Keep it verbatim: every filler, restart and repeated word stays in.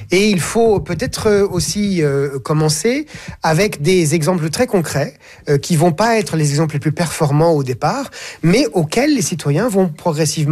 Et il faut peut-être aussi euh, commencer avec des exemples très concrets euh, qui vont pas être les exemples les plus performants au départ, mais auxquels les citoyens vont progressivement